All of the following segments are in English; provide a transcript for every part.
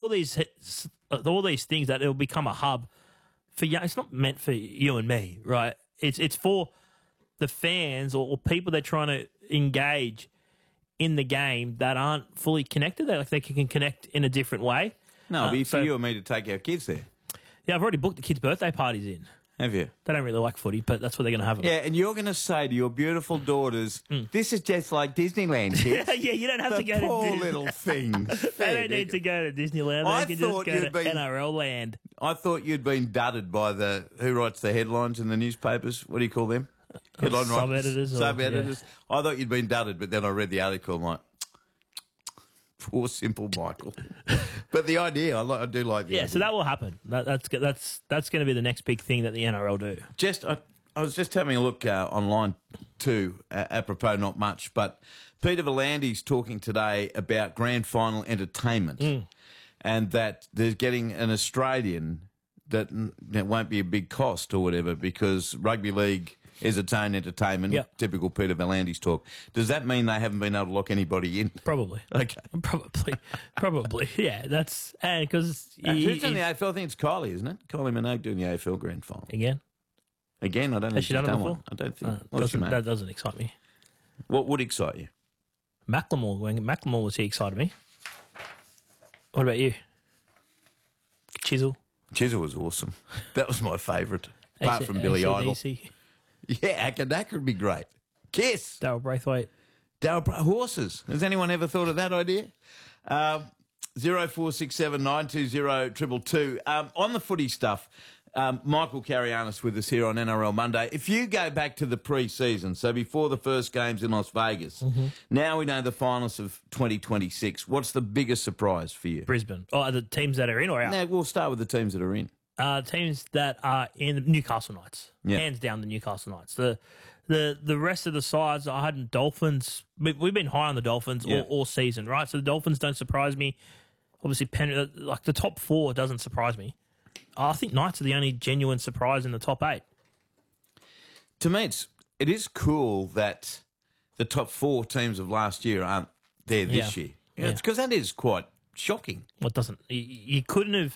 these things that it'll become a hub for young. It's not meant for you and me, right? It's for the fans or people they're trying to engage in the game that aren't fully connected. They can connect in a different way. No, it'll be for you and me to take our kids there. Yeah, I've already booked the kids' birthday parties in. Have you? They don't really like footy, but that's what they're going to have. Yeah, and you're going to say to your beautiful daughters, this is just like Disneyland, kids. Yeah, you don't have to go to poor Disney. little things. They don't need to go to Disneyland. They can just go to NRL land. I thought you'd been dudded by who writes the headlines in the newspapers. What do you call them? Headline Sub-editors. Sub-editors. Yeah. I thought you'd been dudded, but then I read the article and I'm like, poor simple Michael. But the idea, I do like the idea. So that will happen. That's going to be the next big thing that the NRL do. I was just having a look online too, apropos not much, but Peter V'landys talking today about grand final entertainment and that there's getting an Australian that won't be a big cost or whatever because rugby league is its own entertainment, typical Peter V'landys talk. Does that mean they haven't been able to lock anybody in? Probably. Okay. Probably. Yeah, that's because who's in the AFL? I think it's Kylie, isn't it? Kylie Minogue doing the AFL grand final again. I don't think she's done it before. One. I don't think that doesn't excite me. What would excite you? Macklemore. When Macklemore was here, excited me. What about you? Chisel was awesome. That was my favourite, apart from Billy Idol. Yeah, that could be great. Kiss. Daryl Braithwaite. Horses. Has anyone ever thought of that idea? 0467 920 222. On the footy stuff, Michael Carianis with us here on NRL Monday. If you go back to the pre-season, so before the first games in Las Vegas, now we know the finals of 2026. What's the biggest surprise for you? Brisbane. Oh, the teams that are in or out? No, we'll start with the teams that are in. Teams that are in the Newcastle Knights. Yeah. Hands down the Newcastle Knights. The rest of the sides, I had Dolphins. We've been high on the Dolphins all season, right? So the Dolphins don't surprise me. Obviously, like the top four doesn't surprise me. I think Knights are the only genuine surprise in the top 8. To me, it is cool that the top 4 teams of last year aren't there this year. Because that is quite shocking. Well, it doesn't. You couldn't have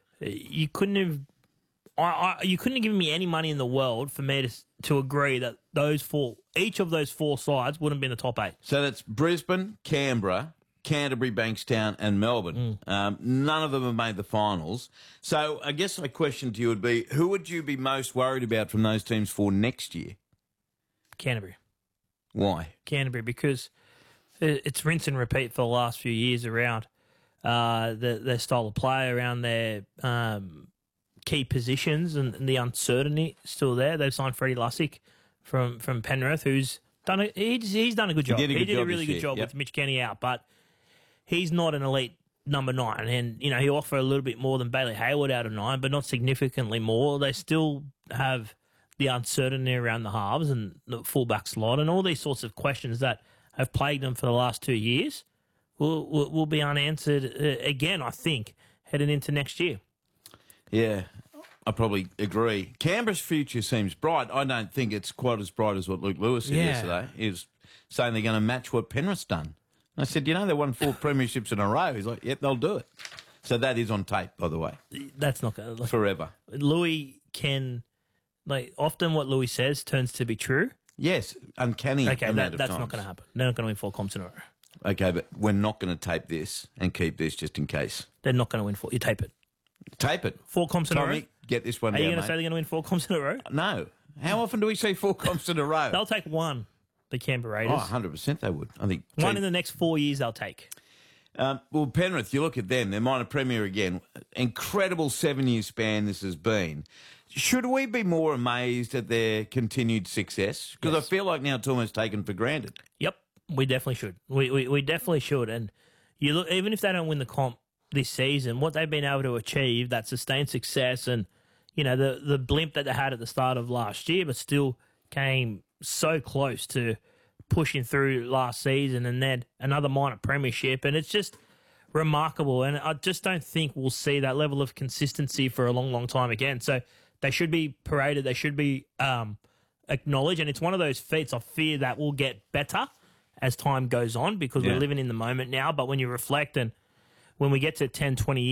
given me any money in the world for me to agree that each of those 4 sides wouldn't be in the top 8. So that's Brisbane, Canberra, Canterbury, Bankstown and Melbourne. None of them have made the finals. So I guess my question to you would be, who would you be most worried about from those teams for next year? Canterbury. Why? Canterbury, because it's rinse and repeat for the last few years around their style of play, around their key positions and the uncertainty still there. They've signed Freddie Lussick from Penrith, who's done he's done a good job. He did a really good job with Mitch Kenny out, but he's not an elite number 9, and he'll offer a little bit more than Bailey Hayward out of 9, but not significantly more. They still have the uncertainty around the halves and the fullback slot, and all these sorts of questions that have plagued them for the last 2 years will be unanswered again, I think, heading into next year. Yeah, I probably agree. Canberra's future seems bright. I don't think it's quite as bright as what Luke Lewis said yesterday. He was saying they're going to match what Penrith's done. I said, they won 4 premierships in a row. He's like, yep, they'll do it. So that is on tape, by the way. That's not going to... Forever. Louis can... often what Louis says turns to be true. Yes, uncanny okay, amount of that's times. Not going to happen. They're not going to win 4 comps in a row. Okay, but we're not going to tape this and keep this just in case. They're not going to win 4. You tape it. Tape it. 4 comps in a row? Get this one down, Are you going to say they're going to win 4 comps in a row? No. How often do we see 4 comps in a row? They'll take 1, the Canberra Raiders. Oh, 100% they would. I think 1 in the next 4 years they'll take. Well, Penrith, you look at them, they're minor premier again. Incredible 7-year span this has been. Should we be more amazed at their continued success? Because I feel like now it's almost taken for granted. Yep, we definitely should. We definitely should. And you look, even if they don't win the comp this season, what they've been able to achieve, that sustained success and, the blimp that they had at the start of last year, but still came so close to pushing through last season and then another minor premiership. And it's just remarkable. And I just don't think we'll see that level of consistency for a long, long time again. So they should be paraded. They should be acknowledged. And it's one of those feats I fear that will get better as time goes on because we're living in the moment now. But when you reflect and when we get to 10, 20 years,